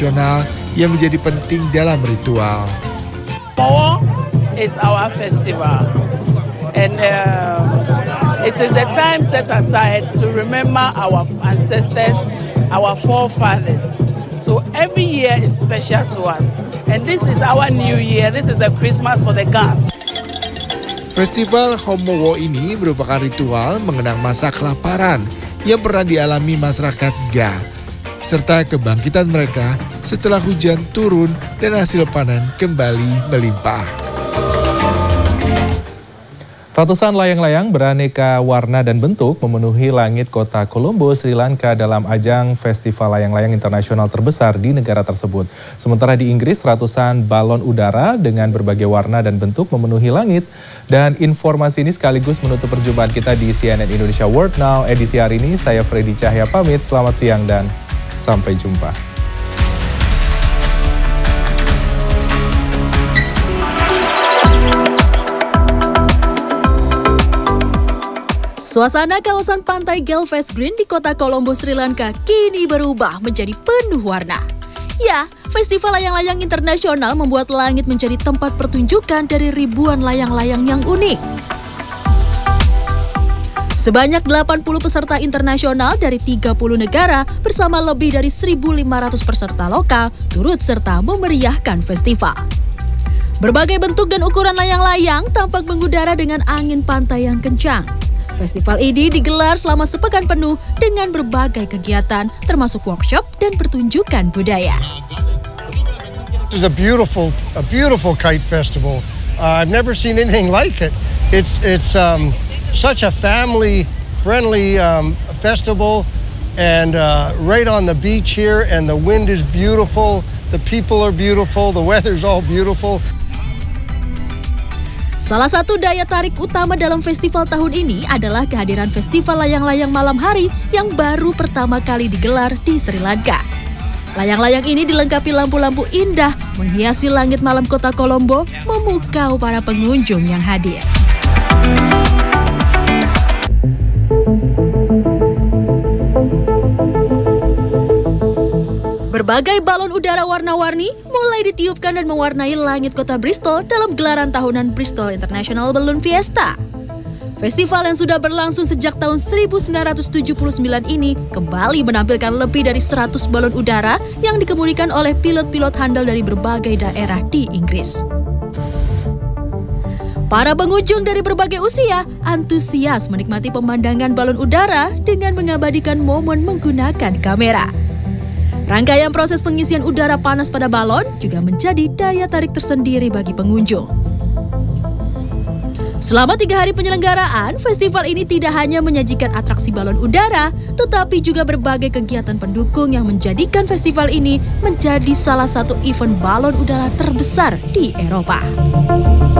tradisional yang menjadi penting dalam ritual. Mowo is our festival, and it is the time set aside to remember our ancestors, our forefathers. So every year is special to us, and this is our new year. This is the Christmas for the Gans. Festival Homowo ini merupakan ritual mengenang masa kelaparan yang pernah dialami masyarakat Ga, serta kebangkitan mereka setelah hujan turun dan hasil panen kembali melimpah. Ratusan layang-layang beraneka warna dan bentuk memenuhi langit kota Colombo, Sri Lanka dalam ajang Festival Layang-Layang Internasional terbesar di negara tersebut. Sementara di Inggris, ratusan balon udara dengan berbagai warna dan bentuk memenuhi langit. Dan informasi ini sekaligus menutup perjumpaan kita di CNN Indonesia World Now edisi hari ini. Saya Freddy Cahya pamit, selamat siang dan sampai jumpa. Suasana kawasan pantai Galvez Green di kota Colombo, Sri Lanka kini berubah menjadi penuh warna. Ya, Festival Layang-Layang Internasional membuat langit menjadi tempat pertunjukan dari ribuan layang-layang yang unik. Sebanyak 80 peserta internasional dari 30 negara bersama lebih dari 1.500 peserta lokal turut serta memeriahkan festival. Berbagai bentuk dan ukuran layang-layang tampak mengudara dengan angin pantai yang kencang. Festival ini digelar selama sepekan penuh dengan berbagai kegiatan, termasuk workshop dan pertunjukan budaya. It's a beautiful kite festival. I've never seen anything like it. It's such a family-friendly festival, and right on the beach here, and the wind is beautiful, the people are beautiful, the weather's all beautiful. Salah satu daya tarik utama dalam festival tahun ini adalah kehadiran festival layang-layang malam hari yang baru pertama kali digelar di Sri Lanka. Layang-layang ini dilengkapi lampu-lampu indah menghiasi langit malam kota Colombo, memukau para pengunjung yang hadir. Berbagai balon udara warna-warni mulai ditiupkan dan mewarnai langit kota Bristol dalam gelaran tahunan Bristol International Balloon Fiesta. Festival yang sudah berlangsung sejak tahun 1979 ini kembali menampilkan lebih dari 100 balon udara yang dikemudikan oleh pilot-pilot handal dari berbagai daerah di Inggris. Para pengunjung dari berbagai usia antusias menikmati pemandangan balon udara dengan mengabadikan momen menggunakan kamera. Rangkaian proses pengisian udara panas pada balon juga menjadi daya tarik tersendiri bagi pengunjung. Selama 3 hari penyelenggaraan, festival ini tidak hanya menyajikan atraksi balon udara, tetapi juga berbagai kegiatan pendukung yang menjadikan festival ini menjadi salah satu event balon udara terbesar di Eropa.